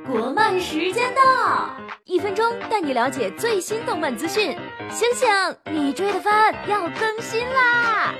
国漫时间到，1分钟带你了解最新动漫资讯。醒醒，你追的番要更新啦！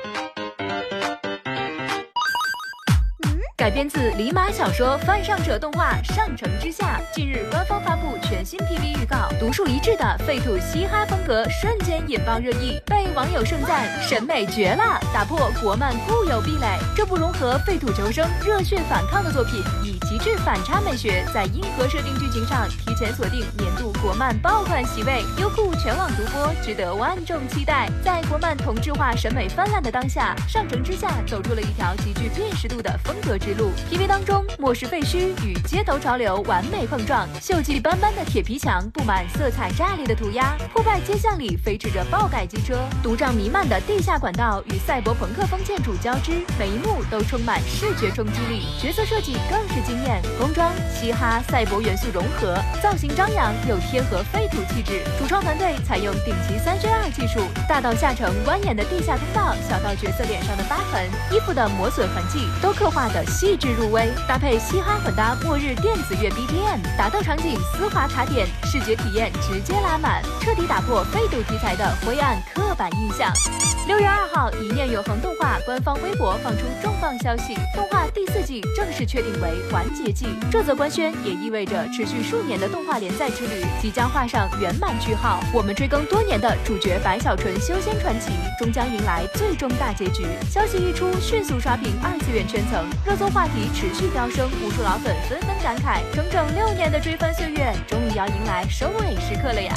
改编自李马小说《犯上者》动画《上城之下》，近日官方发布全新 PV 预告，独树一帜的废土嘻哈风格瞬间引爆热议，被网友盛赞审美绝了，打破国漫固有壁垒。这部融合废土求生、热血反抗的作品，以极致反差美学，在硬核设定剧情上提前锁定年度国漫爆款席位，优酷全网独播，值得万众期待。在国漫同质化审美泛滥的当下，《上城之下》走出了一条极具辨识度的风格之路。PV 当中，末世废墟与街头潮流完美碰撞，锈迹斑斑的铁皮墙布满色彩炸裂的涂鸦，破败街巷里飞驰着爆改机车，毒瘴弥漫的地下管道与赛博朋克风建筑交织，每一幕都充满视觉冲击力，角色设计更是惊艳，工装、嘻哈、赛博元素融合，造型张扬又贴合废土气质。主创团队采用顶级3G2技术，大到下沉蜿蜒的地下通道，小到角色脸上的疤痕、衣服的磨损痕迹，都刻画的细致入微，搭配嘻哈混搭末日电子乐 BPM， 打斗场景丝滑卡点，视觉体验直接拉满，彻底打破废土题材的灰暗刻板印象。6月2号，一念永恒动画官方微博放出重磅消息，动画第4季正式确定为完结季。这则官宣也意味着持续数年的动画连载之旅即将画上圆满句号。我们追更多年的主角白小纯修仙传奇终将迎来最终大结局。消息一出，迅速刷屏2次元圈层，热搜话题持续飙升，无数老粉纷纷感慨，整整6年的追番岁月终于要迎来收尾时刻了呀！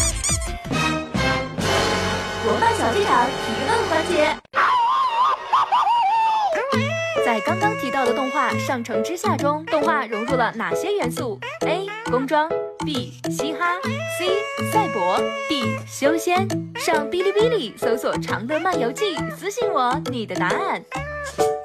国漫小剧场提问环节，在刚刚提到的动画《上城之下》中，动画融入了哪些元素 ？A. 工装 B. 嘻哈 C. 赛博 D. 修仙。上哔哩哔哩搜索《常德漫游记》，私信我你的答案。